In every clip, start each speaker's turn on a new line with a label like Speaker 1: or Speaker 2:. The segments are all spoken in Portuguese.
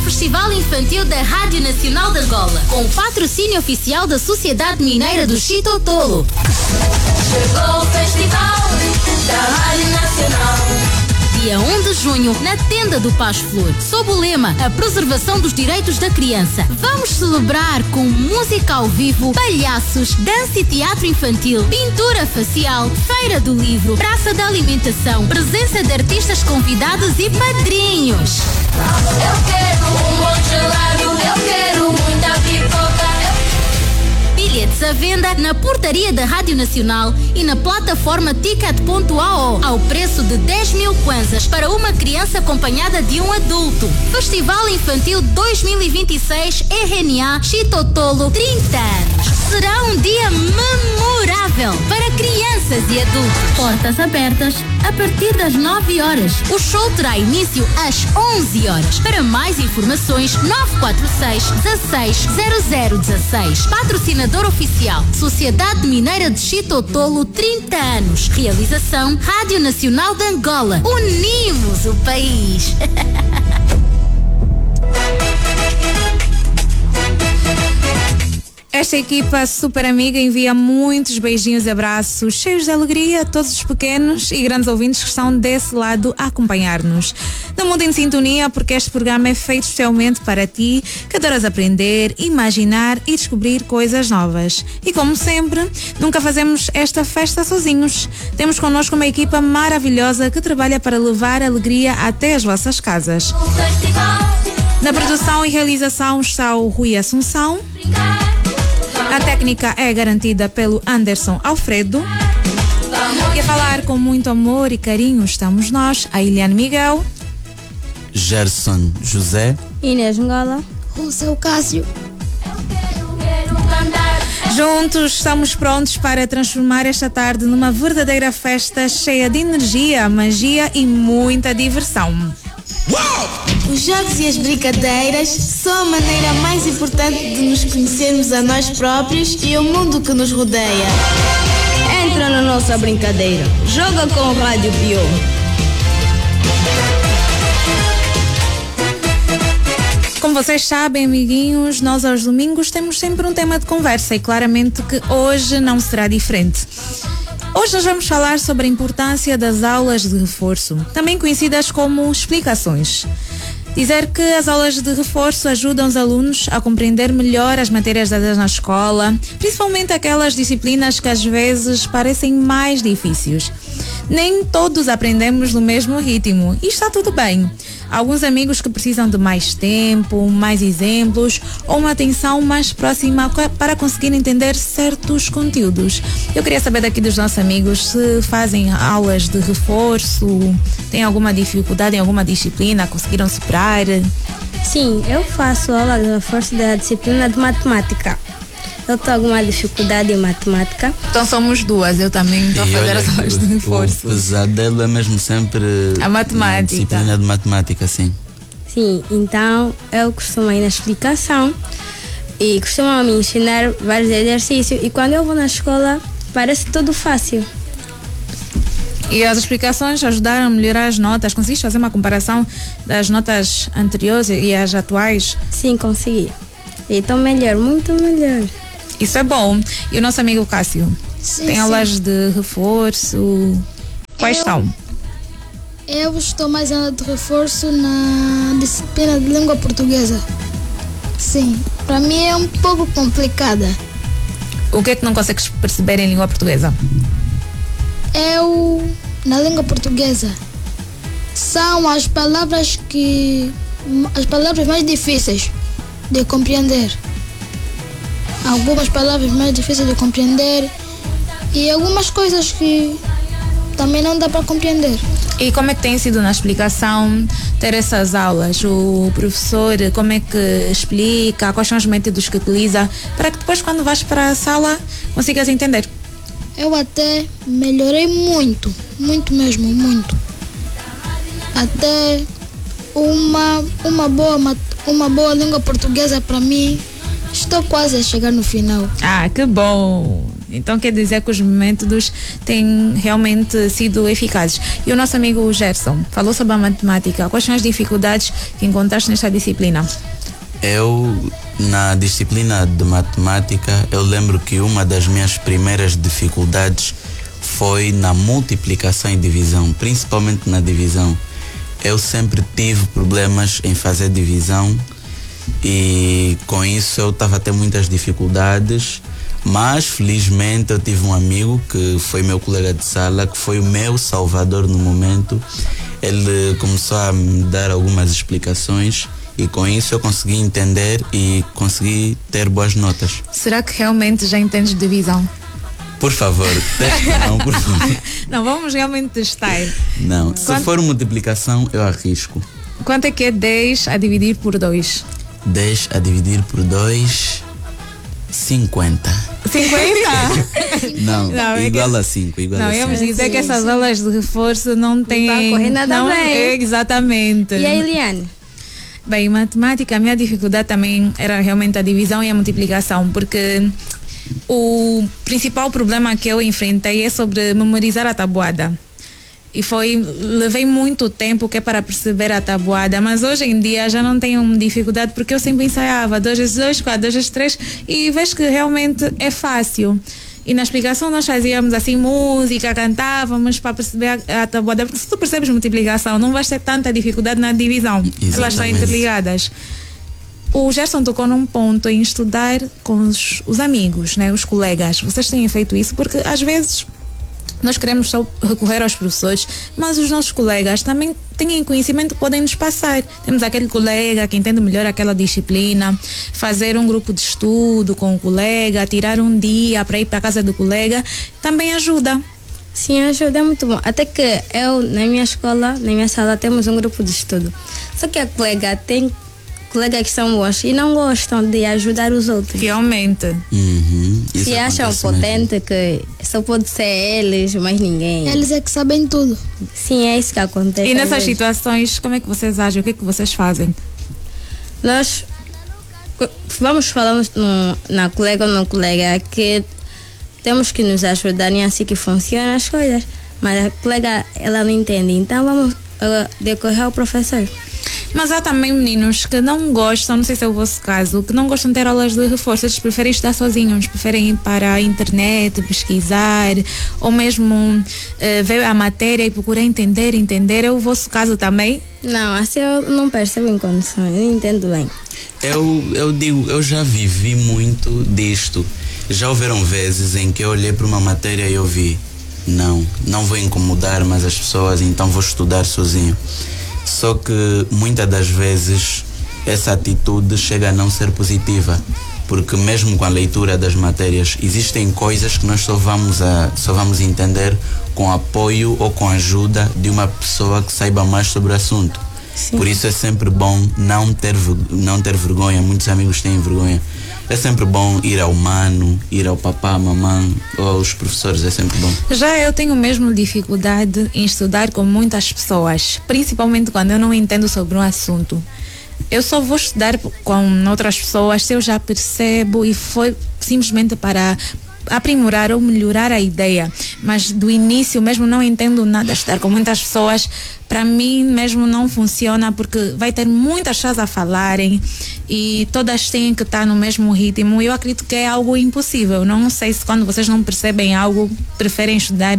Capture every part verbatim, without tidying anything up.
Speaker 1: festival infantil da Rádio Nacional de Angola, com o patrocínio oficial da Sociedade Mineira do Chitotolo.
Speaker 2: Chegou o festival da Rádio Nacional.
Speaker 1: Dia um de junho, na Tenda do Paz Flor, sob o lema A Preservação dos Direitos da Criança. Vamos celebrar com música ao vivo, palhaços, dança e teatro infantil, pintura facial, feira do livro, praça da alimentação, presença de artistas convidados e padrinhos.
Speaker 2: Eu quero um bom gelado, eu quero muita pipoca.
Speaker 1: Bilhetes à venda na portaria da Rádio Nacional e na plataforma ticket ponto a o ao preço de dez mil kwanzas para uma criança acompanhada de um adulto. Festival Infantil dois mil e vinte e seis R N A Chitotolo trinta anos. Será um dia memorável para crianças e adultos. Portas abertas a partir das nove horas. O show terá início às onze horas. Para mais informações, nove quatro seis, dezesseis, zero zero dezesseis. Patrocinador oficial, Sociedade Mineira de Chitotolo, trinta anos. Realização, Rádio Nacional de Angola. Unimos o país.
Speaker 3: Esta equipa super amiga envia muitos beijinhos e abraços cheios de alegria a todos os pequenos e grandes ouvintes que estão desse lado a acompanhar-nos. Não mudem de sintonia, porque este programa é feito especialmente para ti, que adoras aprender, imaginar e descobrir coisas novas. E como sempre, nunca fazemos esta festa sozinhos. Temos connosco uma equipa maravilhosa que trabalha para levar alegria até as vossas casas. Na produção e realização está o Rui Assunção. A técnica é garantida pelo Anderson Alfredo. E a falar com muito amor e carinho estamos nós, a Eliane Miguel,
Speaker 4: Gerson José,
Speaker 5: Inês Ngola,
Speaker 6: Russell Cássio.
Speaker 3: Juntos estamos prontos para transformar esta tarde numa verdadeira festa cheia de energia, magia e muita diversão.
Speaker 6: Os jogos e as brincadeiras são a maneira mais importante de nos conhecermos a nós próprios e o mundo que nos rodeia.
Speaker 5: Entra na nossa brincadeira. Joga com o Rádio Pio.
Speaker 3: Como vocês sabem, amiguinhos, nós aos domingos temos sempre um tema de conversa e claramente que hoje não será diferente. Hoje nós vamos falar sobre a importância das aulas de reforço, também conhecidas como explicações. Dizer que as aulas de reforço ajudam os alunos a compreender melhor as matérias dadas na escola, principalmente aquelas disciplinas que às vezes parecem mais difíceis. Nem todos aprendemos no mesmo ritmo e está tudo bem. Há alguns amigos que precisam de mais tempo, mais exemplos ou uma atenção mais próxima para conseguir entender certos conteúdos. Eu queria saber daqui dos nossos amigos se fazem aulas de reforço, têm alguma dificuldade em alguma disciplina, conseguiram superar?
Speaker 5: Sim, eu faço aula de reforço da disciplina de matemática. Eu tenho alguma dificuldade em matemática.
Speaker 3: Então somos duas, eu também estou a fazer as aulas de reforço.
Speaker 4: O pesadelo é mesmo sempre
Speaker 3: a matemática.
Speaker 4: A disciplina de matemática, sim.
Speaker 5: Sim, então eu costumo ir na explicação e costumo me ensinar vários exercícios e quando eu vou na escola parece tudo fácil.
Speaker 3: E as explicações ajudaram a melhorar as notas? Conseguiste fazer uma comparação das notas anteriores e as atuais?
Speaker 5: Sim, consegui. E estão melhor, muito melhor.
Speaker 3: Isso é bom. E o nosso amigo Cássio?
Speaker 6: Sim,
Speaker 3: tem
Speaker 6: sim.
Speaker 3: aulas de reforço? Quais
Speaker 6: eu,
Speaker 3: são?
Speaker 6: Eu estou mais em aula de reforço na disciplina de língua portuguesa. Sim, para mim é um pouco complicada.
Speaker 3: O que é que não consegues perceber em língua portuguesa?
Speaker 6: Eu, na língua portuguesa, são as palavras que... as palavras mais difíceis de compreender. Algumas palavras mais difíceis de compreender e algumas coisas que também não dá para compreender.
Speaker 3: E como é que tem sido na explicação ter essas aulas? O professor, como é que explica? Quais são os métodos que utiliza para que depois, quando vais para a sala, consigas entender?
Speaker 6: Eu até melhorei muito, muito mesmo, muito. Até uma, uma, boa, uma boa língua portuguesa para mim, estou quase a chegar no final.
Speaker 3: Ah, que bom! Então quer dizer que os métodos têm realmente sido eficazes. E o nosso amigo Gerson falou sobre a matemática. Quais são as dificuldades que encontraste nesta disciplina?
Speaker 4: Eu, na disciplina de matemática, eu lembro que uma das minhas primeiras dificuldades foi na multiplicação e divisão, principalmente na divisão. Eu sempre tive problemas em fazer divisão e com isso eu estava a ter muitas dificuldades, mas felizmente eu tive um amigo que foi meu colega de sala, que foi o meu salvador no momento. Ele começou a me dar algumas explicações e com isso eu consegui entender e consegui ter boas notas.
Speaker 3: Será que realmente já entendes divisão?
Speaker 4: Por favor, teste não, por favor.
Speaker 3: Não, vamos realmente testar.
Speaker 4: Não, se
Speaker 3: Quanto-
Speaker 4: for multiplicação, eu arrisco.
Speaker 3: Quanto é que é dez a dividir por dois?
Speaker 4: dez a dividir por dois, cinquenta.
Speaker 3: cinquenta?
Speaker 4: Não,
Speaker 3: Não, é
Speaker 4: igual a cinco, igual
Speaker 3: Não,
Speaker 4: a
Speaker 3: íamos
Speaker 4: cinco.
Speaker 3: dizer
Speaker 5: Sim,
Speaker 3: que essas
Speaker 5: sim.
Speaker 3: aulas de reforço não têm...
Speaker 5: vai correr nada
Speaker 3: não,
Speaker 5: bem.
Speaker 3: é, exatamente.
Speaker 5: E a Eliane?
Speaker 3: Bem, matemática, a minha dificuldade também era realmente a divisão e a multiplicação, porque o principal problema que eu enfrentei é sobre memorizar a tabuada. E foi, levei muito tempo que é para perceber a tabuada, mas hoje em dia já não tenho dificuldade porque eu sempre ensaiava dois vezes dois, quatro vezes três e vejo que realmente é fácil. E na explicação nós fazíamos assim música, cantávamos para perceber a, a tabuada, porque se tu percebes multiplicação não vais ter tanta dificuldade na divisão. Elas estão
Speaker 4: Exatamente.
Speaker 3: interligadas. O Gerson tocou num ponto em estudar com os, os amigos, né, os colegas. Vocês têm feito isso porque às vezes nós queremos só recorrer aos professores, mas os nossos colegas também têm conhecimento que podem nos passar. Temos aquele colega que entende melhor aquela disciplina, fazer um grupo de estudo com o colega, tirar um dia para ir para a casa do colega, também ajuda.
Speaker 5: Sim, ajuda, é muito bom. Até que eu, na minha escola, na minha sala, temos um grupo de estudo. Só que a colega tem colegas que são bons e não gostam de ajudar os outros.
Speaker 3: Realmente.
Speaker 4: Uhum, isso
Speaker 5: Se acham
Speaker 4: acontece mesmo.
Speaker 5: potente que só pode ser eles, mais ninguém.
Speaker 6: Eles é que sabem tudo.
Speaker 5: Sim, é isso que acontece.
Speaker 3: E
Speaker 5: às
Speaker 3: nessas
Speaker 5: vezes.
Speaker 3: situações, como é que vocês agem? O que é que vocês fazem?
Speaker 5: Nós co- vamos falando no, na colega ou no colega que temos que nos ajudar e é assim que funcionam as coisas. Mas a colega, ela não entende, então vamos uh, decorrer ao professor.
Speaker 3: Mas há também meninos que não gostam, não sei se é o vosso caso, que não gostam de ter aulas de reforço, eles preferem estudar sozinhos, preferem ir para a internet, pesquisar, ou mesmo eh, ver a matéria e procurar entender, entender. É o vosso caso também?
Speaker 5: Não, assim eu não percebo em condições, eu não entendo bem.
Speaker 4: Eu, eu digo, eu já vivi muito disto. Já houveram vezes em que eu olhei para uma matéria e eu vi, não, não vou incomodar mais as pessoas, então vou estudar sozinho. Só que muitas das vezes essa atitude chega a não ser positiva, porque mesmo com a leitura das matérias existem coisas que nós só vamos, a, só vamos entender com apoio ou com a ajuda de uma pessoa que saiba mais sobre o assunto.
Speaker 5: Sim.
Speaker 4: Por isso é sempre bom não ter, ver- não ter vergonha. Muitos amigos têm vergonha. É sempre bom ir ao mano, ir ao papá, mamãe ou aos professores, é sempre bom.
Speaker 3: Já eu tenho mesmo dificuldade em estudar com muitas pessoas, principalmente quando eu não entendo sobre um assunto. Eu só vou estudar com outras pessoas se eu já percebo e foi simplesmente para aprimorar ou melhorar a ideia. Mas do início mesmo não entendo nada. Estar com muitas pessoas, para mim mesmo não funciona, porque vai ter muitas pessoas a falarem e todas têm que estar no mesmo ritmo. Eu acredito que é algo impossível. Não sei se quando vocês não percebem algo, preferem estudar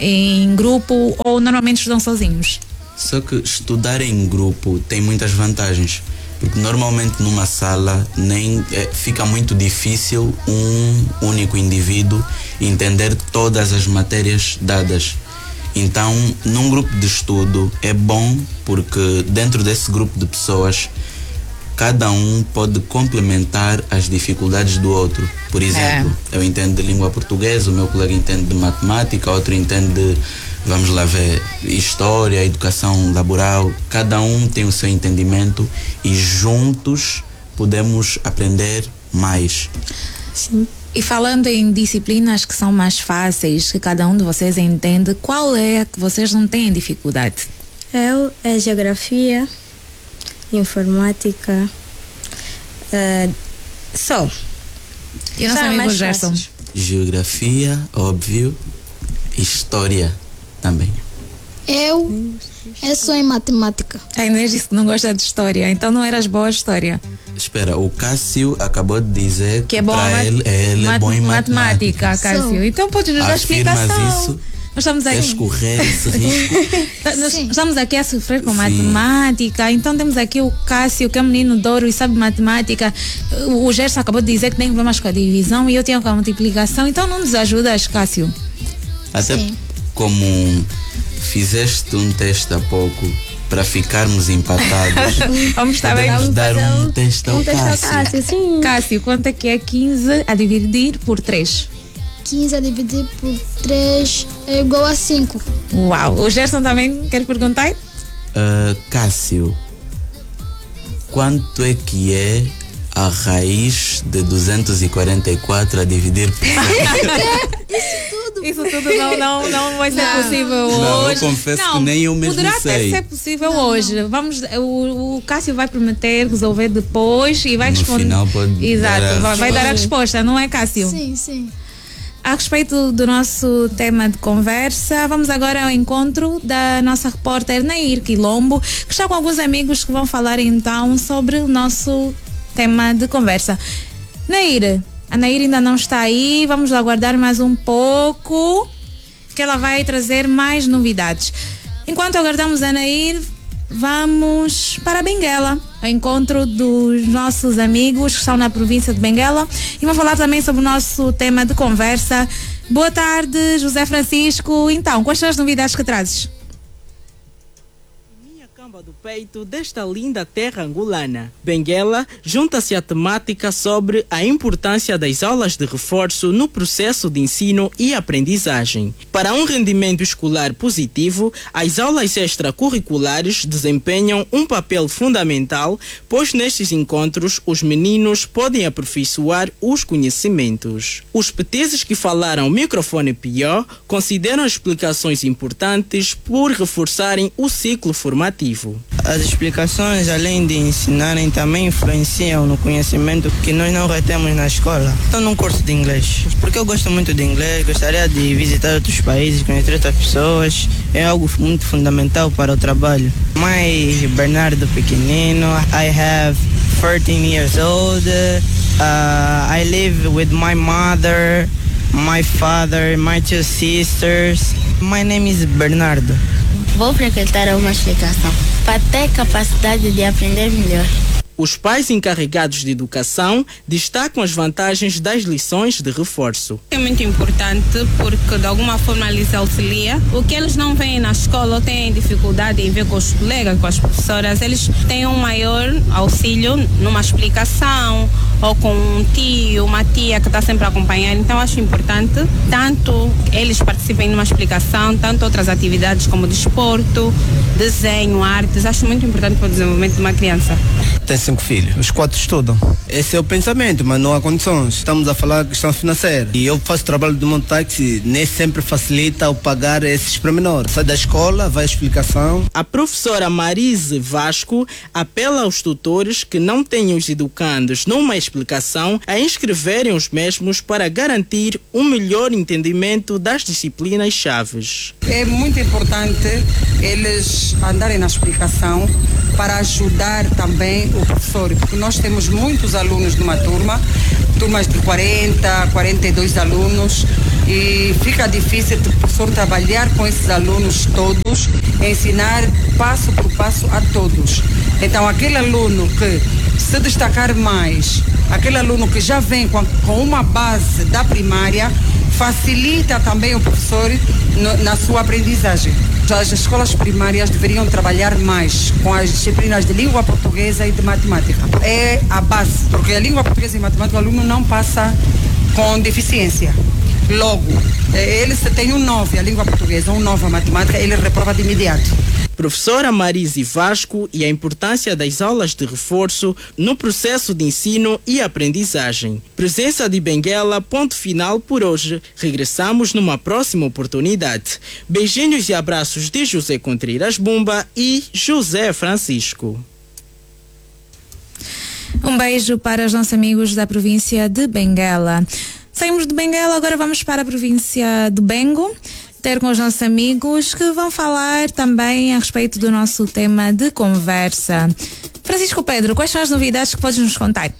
Speaker 3: em grupo ou normalmente estudam sozinhos.
Speaker 4: Só que estudar em grupo tem muitas vantagens, porque normalmente numa sala nem é, fica muito difícil um único indivíduo entender todas as matérias dadas. Então, num grupo de estudo é bom porque dentro desse grupo de pessoas cada um pode complementar as dificuldades do outro. Por exemplo, eu entendo de língua portuguesa, o meu colega entende de matemática, outro entende de, vamos lá ver, história, educação laboral. Cada um tem o seu entendimento e juntos podemos aprender mais.
Speaker 5: Sim.
Speaker 3: E falando em disciplinas que são mais fáceis, que cada um de vocês entende, qual é a que vocês não têm dificuldade?
Speaker 5: Eu é geografia, informática, uh, só.
Speaker 3: E o nosso
Speaker 5: São
Speaker 3: amigo
Speaker 5: mais
Speaker 3: Gerson?
Speaker 5: fáceis.
Speaker 4: Geografia, óbvio. História também.
Speaker 6: Eu, eu sou em matemática.
Speaker 3: A Inês disse que não gosta de história, então não eras boa história.
Speaker 4: Espera, o Cássio acabou de dizer
Speaker 3: Que é bom
Speaker 4: para
Speaker 3: mat-
Speaker 4: ele, ele é
Speaker 3: mat-
Speaker 4: bom em matemática.
Speaker 3: Cássio.
Speaker 6: Sou.
Speaker 3: Então podes nos dar
Speaker 4: Afirmas
Speaker 3: explicação.
Speaker 4: isso?
Speaker 3: Nós estamos
Speaker 4: Queres
Speaker 3: aqui.
Speaker 4: correr esse risco?
Speaker 3: Nós
Speaker 6: Sim.
Speaker 3: estamos aqui a sofrer com
Speaker 4: Sim.
Speaker 3: matemática, então temos aqui o Cássio, que é um menino de ouro e sabe matemática. O o Gerson acabou de dizer que tem problemas com a divisão e eu tenho com a multiplicação, então não nos ajudas, Cássio.
Speaker 4: Até
Speaker 6: Sim.
Speaker 4: como fizeste um teste há pouco para ficarmos empatados,
Speaker 3: Vamos estar bem.
Speaker 4: podemos dar um teste ao
Speaker 5: Um teste ao
Speaker 4: Cássio.
Speaker 5: Cássio, sim.
Speaker 3: Cássio, quanto é que é quinze a dividir por três?
Speaker 6: quinze a dividir por três é igual a cinco.
Speaker 3: Uau, o Gerson também quer perguntar?
Speaker 4: Ah, Cássio, quanto é que é a raiz de duzentos e quarenta e quatro a dividir por
Speaker 3: Isso tudo não, não, não vai ser
Speaker 6: Não.
Speaker 3: possível
Speaker 4: Não, eu
Speaker 3: hoje.
Speaker 4: confesso que nem eu mesmo
Speaker 3: poderá
Speaker 4: sei.
Speaker 3: até ser possível hoje. Vamos, o, o Cássio vai prometer resolver depois e vai
Speaker 4: No
Speaker 3: responder.
Speaker 4: final pode
Speaker 3: Exato,
Speaker 4: dar a
Speaker 3: vai, vai dar a resposta, não é, Cássio?
Speaker 6: Sim, sim.
Speaker 3: A respeito do nosso tema de conversa, vamos agora ao encontro da nossa repórter Nair Quilombo, que está com alguns amigos que vão falar então sobre o nosso tema de conversa. Nair, a Nair ainda não está aí, vamos aguardar mais um pouco, que ela vai trazer mais novidades. Enquanto aguardamos a Nair, vamos para Benguela, ao encontro dos nossos amigos que estão na província de Benguela, e vamos falar também sobre o nosso tema de conversa. Boa tarde, José Francisco. Então, quais são as novidades que trazes?
Speaker 7: Minha camba do peito desta linda terra angolana. Benguela junta-se à temática sobre a importância das aulas de reforço no processo de ensino e aprendizagem. Para um rendimento escolar positivo, as aulas extracurriculares desempenham um papel fundamental, pois nestes encontros os meninos podem aperfeiçoar os conhecimentos. Os petizes que falaram ao microfone pior consideram as explicações importantes por reforçarem o ciclo formativo.
Speaker 8: As explicações, além de ensinarem, também influenciam no conhecimento que nós não retemos na escola. Estou num curso de inglês, porque eu gosto muito de inglês, gostaria de visitar outros países, conhecer outras pessoas. É algo muito fundamental para o trabalho. Mas Bernardo pequenino, I have thirteen years old. Uh, I live with my mother, my father, my two sisters. My name is Bernardo.
Speaker 5: Vou frequentar uma explicação para ter capacidade de aprender melhor.
Speaker 7: Os pais encarregados de educação destacam as vantagens das lições de reforço.
Speaker 9: É muito importante porque de alguma forma lhes auxilia. O que eles não veem na escola ou têm dificuldade em ver com os colegas, com as professoras, eles têm um maior auxílio numa explicação ou com um tio, uma tia que está sempre a acompanhar. Então acho importante tanto eles participem numa explicação, tanto outras atividades como desporto, desenho, artes. Acho muito importante para o desenvolvimento de uma criança.
Speaker 10: Tem cinco filhos, os quatro estudam. Esse é o pensamento, mas não há condições. Estamos a falar de questão financeira. E eu faço trabalho de mototáxi, nem sempre facilita o pagar esses pormenores. Sai da escola, vai à explicação.
Speaker 7: A professora Marise Vasco apela aos tutores que não tenham os educandos numa explicação a inscreverem os mesmos para garantir um melhor entendimento das disciplinas chaves.
Speaker 11: É muito importante eles andarem na explicação para ajudar também o professor, porque nós temos muitos alunos numa turma, turmas de quarenta, quarenta e dois alunos, e fica difícil o professor trabalhar com esses alunos todos, ensinar passo por passo a todos. Então, aquele aluno que se destacar mais, aquele aluno que já vem com, com uma base da primária, facilita também o professor no, na sua aprendizagem. As escolas primárias deveriam trabalhar mais com as disciplinas de língua portuguesa e de matemática. É a base, porque a língua portuguesa e matemática o aluno não passa com deficiência. Logo, ele se tem um nove a língua portuguesa, um nove a matemática, ele reprova de imediato.
Speaker 7: Professora Marise Vasco e a importância das aulas de reforço no processo de ensino e aprendizagem. Presença de Benguela, ponto final por hoje. Regressamos numa próxima oportunidade. Beijinhos e abraços de José Contreiras Bumba e José Francisco.
Speaker 3: Um beijo para os nossos amigos da província de Benguela. Saímos de Benguela, agora vamos para a província do Bengo, ter com os nossos amigos que vão falar também a respeito do nosso tema de conversa. Francisco Pedro, quais são as novidades que podes nos contar?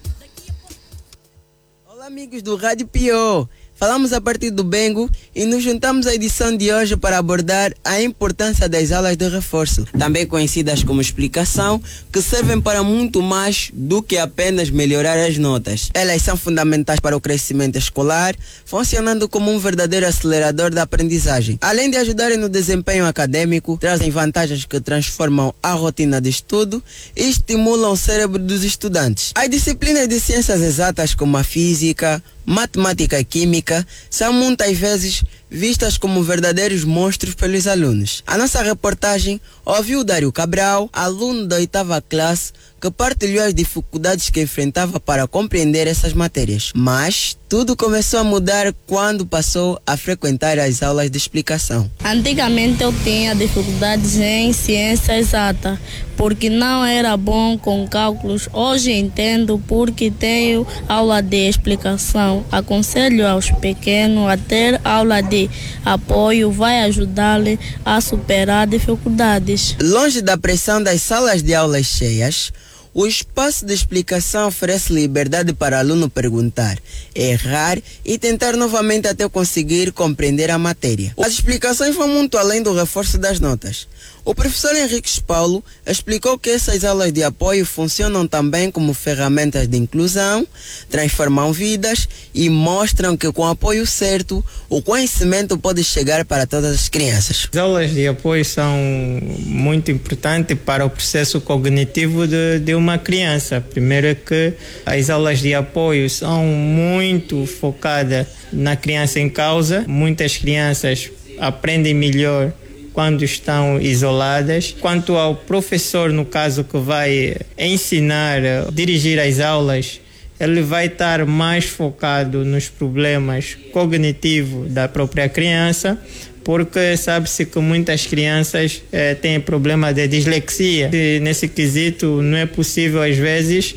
Speaker 12: Olá amigos do Rádio P O. Falamos a partir do Bengo e nos juntamos à edição de hoje para abordar a importância das aulas de reforço, também conhecidas como explicação, que servem para muito mais do que apenas melhorar as notas. Elas são fundamentais para o crescimento escolar, funcionando como um verdadeiro acelerador da aprendizagem. Além de ajudarem no desempenho acadêmico, trazem vantagens que transformam a rotina de estudo e estimulam o cérebro dos estudantes. As disciplinas de ciências exatas como a física, matemática e química são muitas vezes vistas como verdadeiros monstros pelos alunos. A nossa reportagem ouviu Dário Cabral, aluno da oitava classe, que partilhou as dificuldades que enfrentava para compreender essas matérias. Mas tudo começou a mudar quando passou a frequentar as aulas de explicação.
Speaker 5: Antigamente eu tinha dificuldades em ciência exata, porque não era bom com cálculos. Hoje entendo porque tenho aula de explicação. Aconselho aos pequenos a ter aula de apoio, vai ajudá-los a superar dificuldades.
Speaker 12: Longe da pressão das salas de aulas cheias, o espaço de explicação oferece liberdade para o aluno perguntar, errar e tentar novamente até conseguir compreender a matéria. As explicações vão muito além do reforço das notas. O professor Henrique Paulo explicou que essas aulas de apoio funcionam também como ferramentas de inclusão, transformam vidas e mostram que com o apoio certo, o conhecimento pode chegar para todas as crianças.
Speaker 13: As aulas de apoio são muito importantes para o processo cognitivo de, de uma criança. Primeiro é que as aulas de apoio são muito focadas na criança em causa. Muitas crianças aprendem melhor quando estão isoladas. Quanto ao professor, no caso, que vai ensinar, dirigir as aulas, ele vai estar mais focado nos problemas cognitivos da própria criança, porque sabe-se que muitas crianças eh, têm problema de dislexia. E nesse quesito não é possível, às vezes,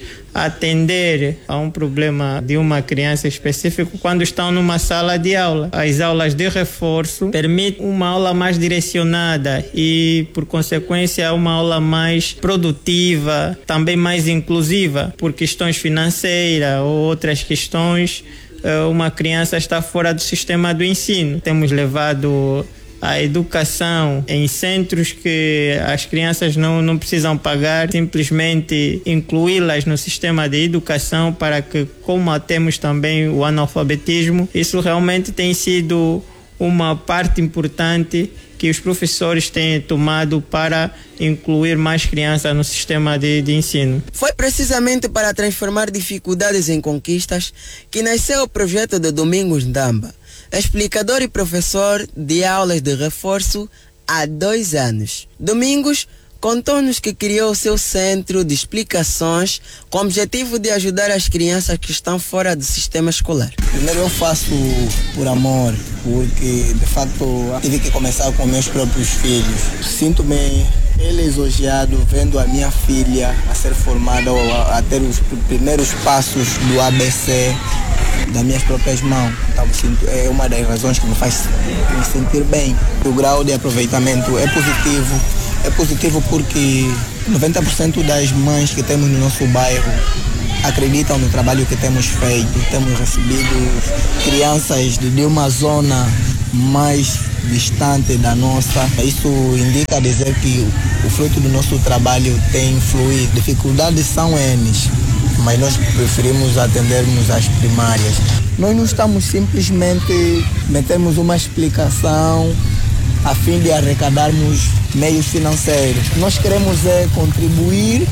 Speaker 13: atender a um problema de uma criança específico quando estão numa sala de aula. As aulas de reforço permitem uma aula mais direcionada e, por consequência, uma aula mais produtiva, também mais inclusiva, por questões financeiras ou outras questões. Uma criança está fora do sistema do ensino. Temos levado a educação em centros que as crianças não, não precisam pagar, simplesmente incluí-las no sistema de educação para que combatemos também o analfabetismo. Isso realmente tem sido uma parte importante que os professores têm tomado para incluir mais crianças no sistema de, de ensino.
Speaker 12: Foi precisamente para transformar dificuldades em conquistas que nasceu o projeto de Domingos Ndamba, explicador e professor de aulas de reforço há dois anos. Domingos contou-nos que criou o seu centro de explicações com o objetivo de ajudar as crianças que estão fora do sistema escolar.
Speaker 10: Primeiro eu faço por amor, porque de facto tive que começar com meus próprios filhos. Sinto-me lisonjeado vendo a minha filha a ser formada ou a, a ter os primeiros passos do A B C das minhas próprias mãos. Então, é uma das razões que me faz me sentir bem. O grau de aproveitamento é positivo. É positivo porque noventa por cento das mães que temos no nosso bairro acreditam no trabalho que temos feito. Temos recebido crianças de uma zona mais distante da nossa. Isso indica dizer que o fruto do nosso trabalho tem fluído. Dificuldades são N, mas nós preferimos atendermos às primárias. Nós não estamos simplesmente metermos uma explicação a fim de arrecadarmos meios financeiros. Nós queremos é contribuir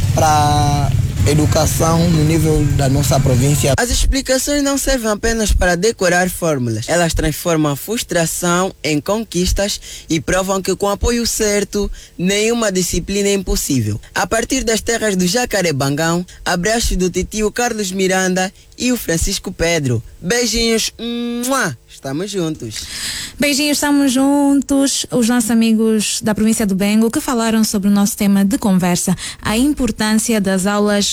Speaker 10: para a educação no nível da nossa província.
Speaker 12: As explicações não servem apenas para decorar fórmulas. Elas transformam a frustração em conquistas e provam que com o apoio certo, nenhuma disciplina é impossível. A partir das terras do Jacarebangão, abraços do titio Carlos Miranda e o Francisco Pedro. Beijinhos. Mua! Estamos juntos.
Speaker 3: Beijinhos, estamos juntos. Os nossos amigos da província do Bengo que falaram sobre o nosso tema de conversa, a importância das aulas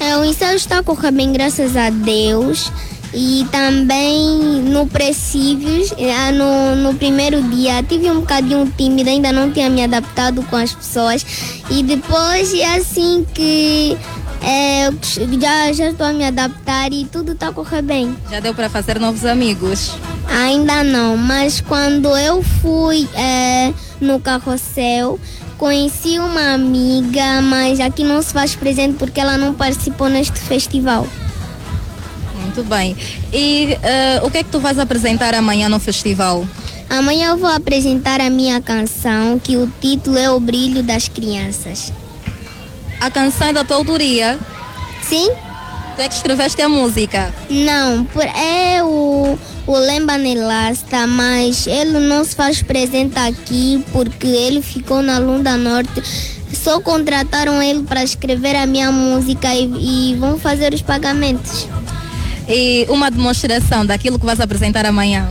Speaker 14: É, o ensaio está a correr bem, graças a Deus. E também no Precípios, eh, no, no primeiro dia, tive um bocadinho tímida, ainda não tinha me adaptado com as pessoas. E depois é assim que é, já, já estou a me adaptar e tudo está a correr bem.
Speaker 15: Já deu para fazer novos amigos?
Speaker 14: Ainda não, mas quando eu fui é, no Carrossel, conheci uma amiga, mas aqui não se faz presente porque ela não participou neste festival.
Speaker 15: Muito bem. E uh, o que é que tu vais apresentar amanhã no festival?
Speaker 14: Amanhã eu vou apresentar a minha canção, que o título é O Brilho das Crianças.
Speaker 15: A canção é da tua autoria?
Speaker 14: Sim.
Speaker 15: Tu é que escreveste a música?
Speaker 14: Não, é o, o Lemba Nelasta, mas ele não se faz presente aqui porque ele ficou na Lunda Norte. Só contrataram ele para escrever a minha música e, e vão fazer os pagamentos.
Speaker 15: E uma demonstração daquilo que vais apresentar amanhã?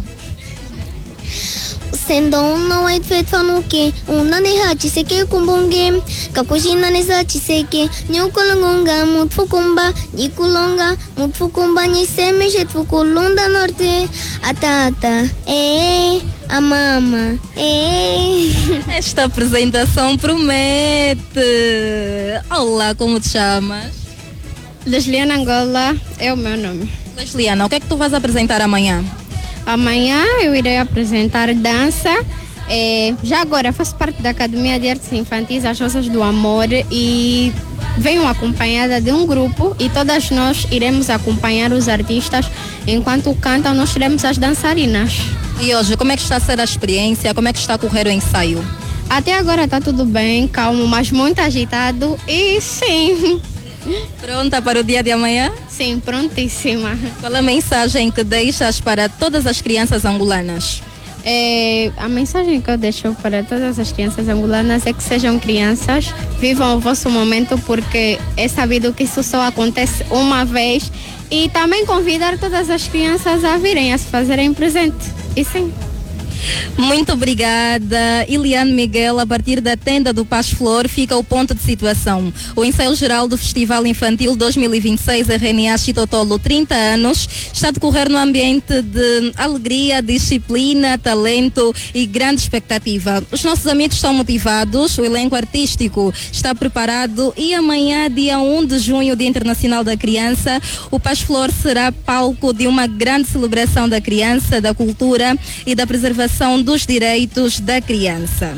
Speaker 14: Sendo um não é feito no que um nani hati se que kumbunge kakujina nezati se que nyukulunga mutfukumba nikulonga mutfukumba ni semeje tfukulunda norte atata eh a mama eh.
Speaker 15: Esta apresentação promete. Olá, como te chamas?
Speaker 16: Lesliana Angola é o meu nome.
Speaker 15: Lesliana, o que é que tu vais apresentar amanhã?
Speaker 16: Amanhã eu irei apresentar dança. É, já agora faço parte da Academia de Artes Infantis As Rosas do Amor e venho acompanhada de um grupo e todas nós iremos acompanhar os artistas enquanto cantam, nós seremos as dançarinas.
Speaker 15: E hoje, como é que está a ser a experiência? Como é que está a correr o ensaio?
Speaker 16: Até agora está tudo bem, calmo, mas muito agitado e sim.
Speaker 15: Pronta para o dia de amanhã?
Speaker 16: Sim, prontíssima.
Speaker 15: Qual é a mensagem que deixas para todas as crianças angolanas?
Speaker 16: É, a mensagem que eu deixo para todas as crianças angolanas é que sejam crianças, vivam o vosso momento porque é sabido que isso só acontece uma vez e também convidar todas as crianças a virem, a se fazerem presente. E sim.
Speaker 15: Muito obrigada, Eliane Miguel. A partir da tenda do Paz Flor fica o ponto de situação. O ensaio geral do Festival Infantil dois mil e vinte e seis R N A Chitotolo trinta anos está a decorrer no ambiente de alegria, disciplina, talento e grande expectativa. Os nossos amigos estão motivados, o elenco artístico está preparado e amanhã, dia um de junho, Dia Internacional da Criança, o Paz Flor será palco de uma grande celebração da criança, da cultura e da preservação dos direitos da criança.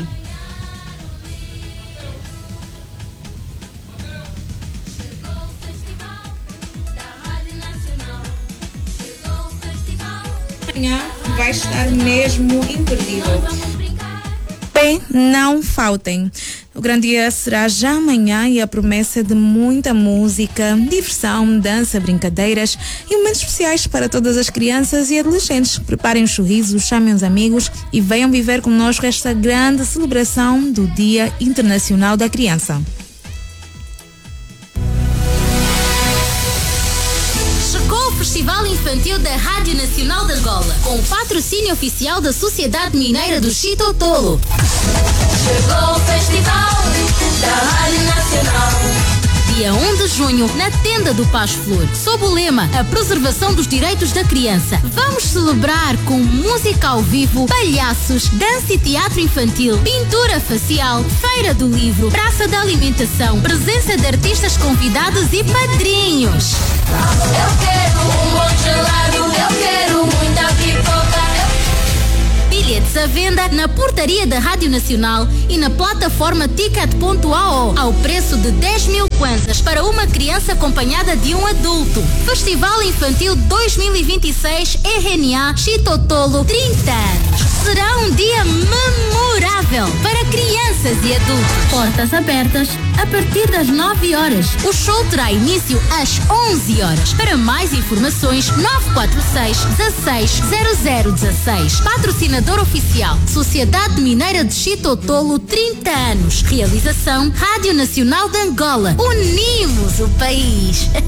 Speaker 3: Amanhã vai estar mesmo imperdível. Bem, não faltem. O grande dia será já amanhã e a promessa é de muita música, diversão, dança, brincadeiras e momentos especiais para todas as crianças e adolescentes. Preparem os sorrisos, chamem os amigos e venham viver conosco esta grande celebração do Dia Internacional da Criança.
Speaker 1: Chegou o Festival Infantil da Rádio Nacional de Angola, com o patrocínio oficial da Sociedade Mineira do Chitotolo.
Speaker 2: Chegou o Festival da Rádio Nacional.
Speaker 1: Dia um de junho, na tenda do Paz Flor, sob o lema A Preservação dos Direitos da Criança. Vamos celebrar com música ao vivo, palhaços, dança e teatro infantil, pintura facial, feira do livro, praça da alimentação, presença de artistas convidados e padrinhos.
Speaker 2: Eu quero um bom gelado, eu quero muita pipoca.
Speaker 1: Bilhetes à venda na portaria da Rádio Nacional e na plataforma ticket ponto a o ao preço de dez mil kwanzas para uma criança acompanhada de um adulto. Festival Infantil dois mil e vinte e seis R N A Chitotolo trinta anos. Será um dia memorável para crianças e adultos. Portas abertas a partir das nove horas. O show terá início às onze horas. Para mais informações, nove quatro seis, dezesseis, zero zero dezesseis. Patrocinador oficial, Sociedade Mineira de Chitotolo, trinta anos. Realização, Rádio Nacional de Angola. Unimos o país.